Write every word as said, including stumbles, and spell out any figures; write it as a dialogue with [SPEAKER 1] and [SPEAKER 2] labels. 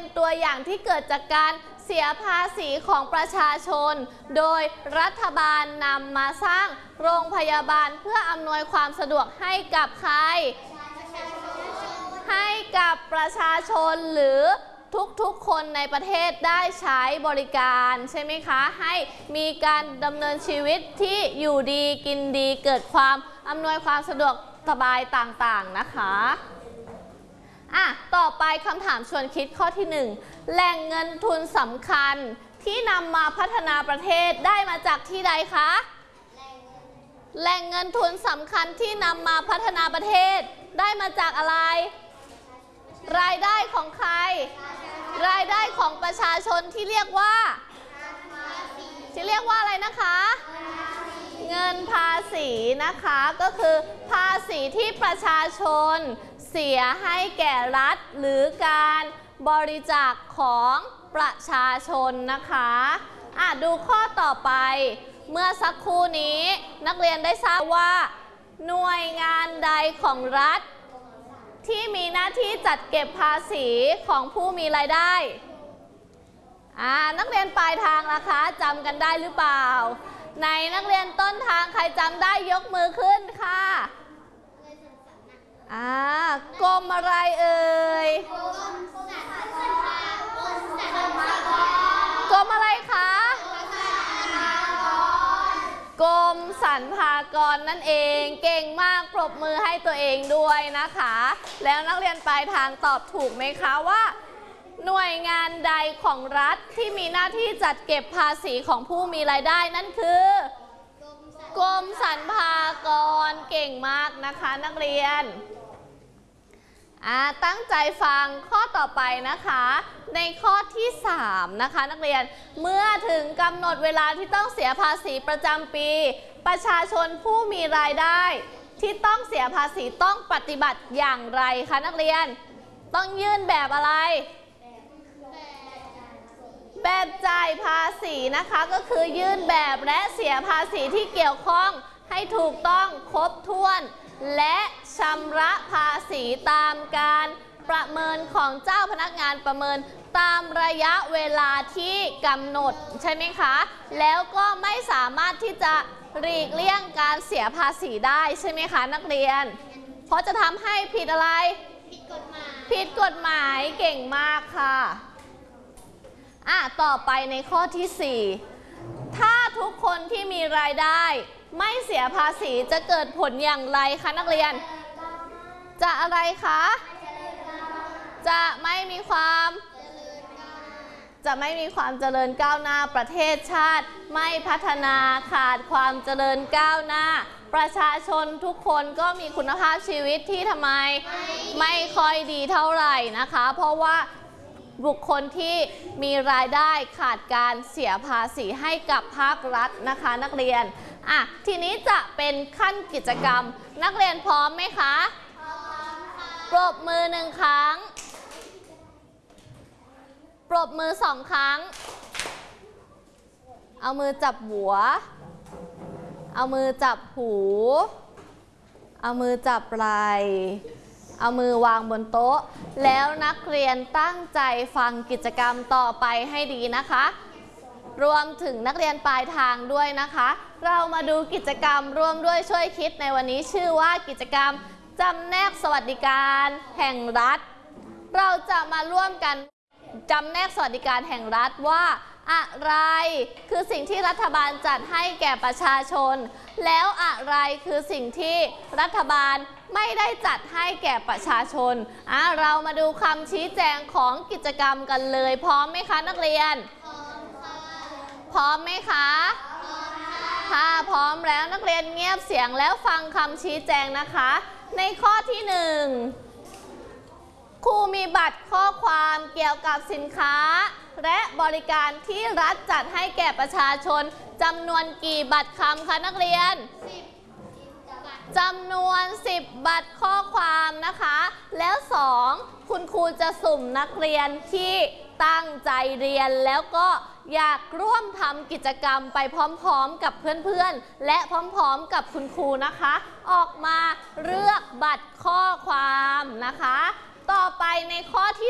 [SPEAKER 1] เป็นตัวอย่างที่เกิดจากการเสียภาษีของประชาชนโดยรัฐบาลนำมาสร้างโรงพยาบาลเพื่ออำนวยความสะดวกให้กับใครให้กับประชาชนหรือทุกๆคนในประเทศได้ใช้บริการใช่ไหมคะให้มีการดำเนินชีวิตที่อยู่ดีกินดีเกิดความอำนวยความสะดวกสบายต่างๆนะคะอ่ะต่อไปคำถามชวนคิดข้อที่หนึ่งแหล่งเงินทุนสำคัญที่นำมาพัฒนาประเทศได้มาจากที่ใดคะแหล่งเงินทุนสำคัญที่นำมาพัฒนาประเทศได้มาจากอะไรรายได้ของใครรายได้ของประชาชนที่เรียกว่าที่เรียกว่าอะไรนะคะเงินภาษีนะคะก็คือภาษีที่ประชาชนเสียให้แก่รัฐหรือการบริจาคของประชาชนนะคะอ่ะดูข้อต่อไปเมื่อสักครู่นี้นักเรียนได้ทราบว่าหน่วยงานใดของรัฐที่มีหน้าที่จัดเก็บภาษีของผู้มีรายได้อ่านักเรียนปลายทางล่ะคะจำกันได้หรือเปล่าในนักเรียนต้นทางใครจำได้ยกมือขึ้นค่ะอ่ากรมอะไรเอ่ยกรมอะไรคะกรมสรรพากรนั่นเองเก่งมากปรบมือให้ตัวเองด้วยนะคะแล้วนักเรียนปลายทางตอบถูกไหมคะว่าหน่วยงานใดของรัฐที่มีหน้าที่จัดเก็บภาษีของผู้มีรายได้นั่นคือกรมสรรพากรเก่งมากนะคะนักเรียนอ่าตั้งใจฟังข้อต่อไปนะคะในข้อที่สามนะคะนักเรียนเมื่อถึงกำหนดเวลาที่ต้องเสียภาษีประจำปีประชาชนผู้มีรายได้ที่ต้องเสียภาษีต้องปฏิบัติอย่างไรคะนักเรียนต้องยื่นแบบอะไรแบบจ่ายภาษีนะคะก็คือยื่นแบบและเสียภาษีที่เกี่ยวข้องให้ถูกต้องครบถ้วนและชำระภาษีตามการประเมินของเจ้าพนักงานประเมินตามระยะเวลาที่กำหนดใช่ไหมคะแล้วก็ไม่สามารถที่จะหลีกเลี่ยงการเสียภาษีได้ใช่ไหมคะนักเรียนเพราะจะทำให้ผิดอะไรผิดกฎหมายผิดกฎหมายเก่งมากค่ะอ่ะต่อไปในข้อที่สี่ถ้าทุกคนที่มีรายได้ไม่เสียภาษีจะเกิดผลอย่างไรคะนักเรียนจะอะไรคะจะไม่มีความจะไม่มีความเจริญก้าวหน้าประเทศชาติไม่พัฒนาขาดความเจริญก้าวหน้าประชาชนทุกคนก็มีคุณภาพชีวิตที่ทำไมไม่ค่อยดีเท่าไหร่นะคะเพราะว่าบุคคลที่มีรายได้ขาดการเสียภาษีให้กับภาครัฐนะคะนักเรียนอ่ะทีนี้จะเป็นขั้นกิจกรรมนักเรียนพร้อมไหมคะพร้อมค่ะปรบมือหนึ่งครั้งปรบมือสองครั้งเอามือจับหัวเอามือจับหูเอามือจับไหล่เอามือวางบนโต๊ะแล้วนักเรียนตั้งใจฟังกิจกรรมต่อไปให้ดีนะคะรวมถึงนักเรียนปลายทางด้วยนะคะเรามาดูกิจกรรมร่วมด้วยช่วยคิดในวันนี้ชื่อว่ากิจกรรมจำแนกสวัสดิการแห่งรัฐเราจะมาร่วมกันจำแนกสวัสดิการแห่งรัฐว่าอะไรคือสิ่งที่รัฐบาลจัดให้แก่ประชาชนแล้วอะไรคือสิ่งที่รัฐบาลไม่ได้จัดให้แก่ประชาชนอ่ะเรามาดูคำชี้แจงของกิจกรรมกันเลยพร้อมไหมคะนักเรียนพร้อมค่ะพร้อมไหมคะพร้อมค่ะถ้าพร้อมแล้วนักเรียนเงียบเสียงแล้วฟังคำชี้แจงนะคะในข้อที่หนึ่งครูมีบัตรข้อความเกี่ยวกับสินค้าและบริการที่รัฐจัดให้แก่ประชาชนจำนวนกี่บัตรคำคะนักเรียนสิบจำนวนสิบบัตรข้อความนะคะแล้วสองคุณครูจะสุ่มนักเรียนที่ตั้งใจเรียนแล้วก็อยากร่วมทำกิจกรรมไปพร้อมๆกับเพื่อนๆและพร้อมๆกับคุณครูนะคะออกมาเลือกบัตรข้อความนะคะต่อไปในข้อที่